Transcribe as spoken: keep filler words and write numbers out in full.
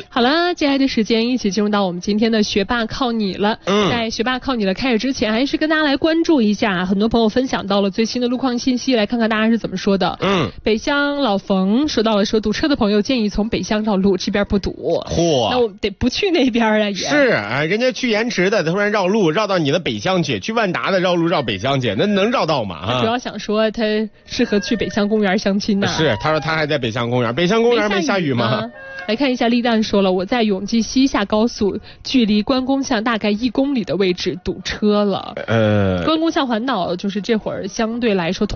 好了，接下来的时间一起进入到我们今天的学霸靠你了。嗯，在学霸靠你了开始之前，还是跟大家来关注一下，很多朋友分享到了最新的路况信息，来看看大家是怎么说的。嗯，北乡老冯说到了，说堵车的朋友建议从北乡绕路，这边不堵。嚯，那我们得不去那边啊也。 是啊，人家去延池的突然绕路绕到你的北乡去，去万达的绕路绕北乡去，那能绕到吗？啊， 主要想说他适合去北乡公园相亲呢。 是，他说他还在北乡公园，北乡公园没下雨吗？ 来看一下，立蛋说了，我在永济西下高速，距离关公巷大概一公里的位置堵车了。呃，关公巷环岛就是这会儿相对来说